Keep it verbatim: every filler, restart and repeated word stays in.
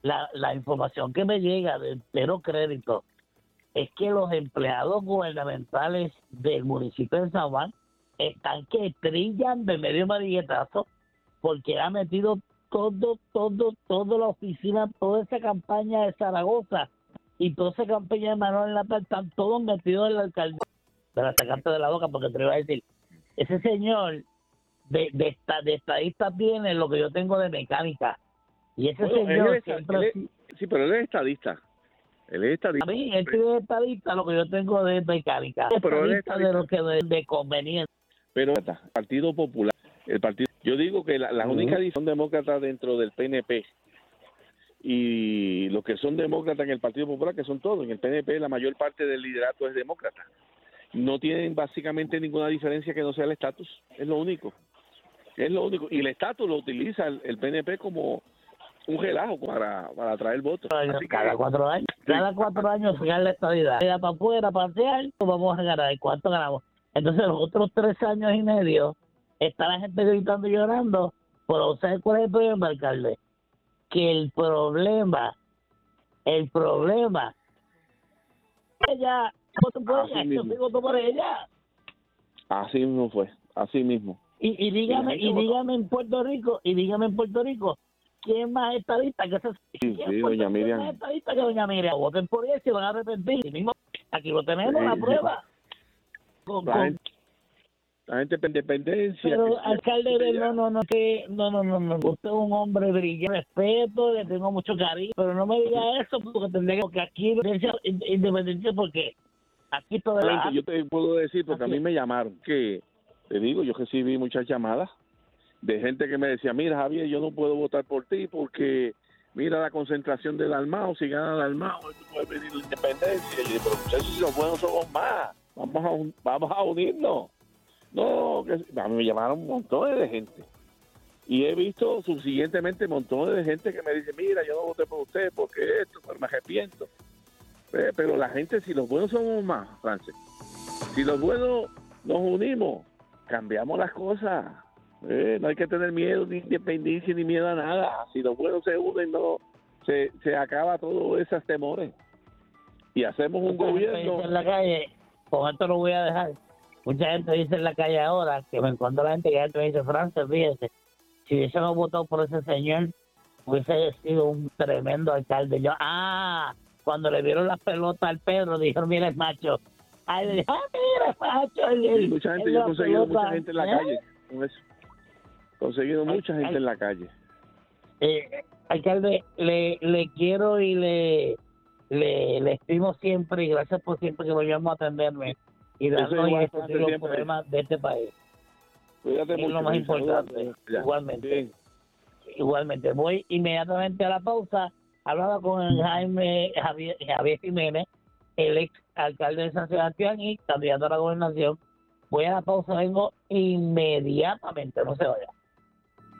la, la información que me llega de entero crédito es que los empleados gubernamentales del municipio de San Juan están que trillan de medio madilletazo porque ha metido todo, todo, toda la oficina, toda esa campaña de Zaragoza y toda esa campaña de Manuel Natal, están todos metidos en la alcaldía. Para sacarte de la boca porque te iba a decir, ese señor de, de, esta, de estadista tiene lo que yo tengo de mecánica. Y ese bueno, señor es, siempre... él es, sí, pero él es estadista. Él es estadista. A mí, él tiene estadista lo que yo tengo de mecánica. No, pero él es estadista de lo que de, de conveniencia. Pero el Partido Popular, el partido, yo digo que la, las uh-huh. únicas son demócratas dentro del P N P y los que son demócratas en el Partido Popular, que son todos, en el P N P la mayor parte del liderato es demócrata. No tienen básicamente ninguna diferencia que no sea el estatus, es lo único. Es lo único. Y el estatus lo utiliza el, el P N P como un relajo para, para atraer votos. Así cada que, cuatro años, sí. cada cuatro años sacar la estadidad. Para afuera, pasear, vamos a ganar. ¿Cuánto ganamos? Entonces los otros tres años y medio está la gente gritando y llorando, pero ¿sabes cuál es el problema, alcalde? Que el problema, el problema, ella, voto por ella, yo sí voto por ella. Así mismo fue, así mismo. Y, y dígame, y, y dígame en Puerto Rico, y dígame en Puerto Rico, ¿quién más estadista que ese? Sí, sí, doña Miriam. ¿Quién más estadista que doña Miriam? Voten por ella y se van a arrepentir. Y mismo, aquí lo tenemos, sí, la prueba. Con, la, con... Gente, la gente de independencia. Pero, alcalde, de, no, no, no, que, no, no, no, no, usted es un hombre brillante, respeto, le tengo mucho cariño, pero no me diga eso porque tendría que aquí independencia porque aquí todo es la... Yo te puedo decir, porque aquí. A mí me llamaron, que, te digo, yo recibí muchas llamadas de gente que me decía, mira, Javier, yo no puedo votar por ti porque mira la concentración del Almao, si gana el Almao, tú puedes pedir la independencia. Y yo digo, pero muchachos, si los buenos somos más, vamos a, vamos a unirnos. No, que a mí me llamaron montones de gente. Y he visto subsiguientemente montones de gente que me dice, mira, yo no voté por usted porque esto, pero me arrepiento. Pero la gente, si los buenos somos más, Francis, si los buenos nos unimos, cambiamos las cosas. Eh, no hay que tener miedo, ni independencia, ni miedo a nada. Si los buenos se unen, no se, se acaba todos esos temores. Y hacemos un Mucha gobierno... Gente en la calle, con esto lo voy a dejar. Mucha gente dice en la calle ahora, que me encuentro la gente que me dice, Francis, fíjese, si hubiésemos votado por ese señor, hubiese sido un tremendo alcalde. Yo, ah, cuando le vieron las pelotas al Pedro, dijeron, mira el macho. Ay, le dije, ah, mira el macho. El, el, sí, mucha gente, el, yo he conseguido pelota. Mucha gente en la ¿Eh? calle con eso. Conseguido mucha gente en la calle. Eh, alcalde, le, le quiero y le, le, le estimo siempre y gracias por siempre que lo llamo a atenderme y darnos los problemas de este país. Cuídate es mucho, lo más importante. Saludos. Igualmente. Bien. Igualmente. Voy inmediatamente a la pausa. Hablaba con el Jaime Javier, Javier Jiménez, el ex alcalde de San Sebastián y candidato a la gobernación. Voy a la pausa, vengo inmediatamente, no se vaya.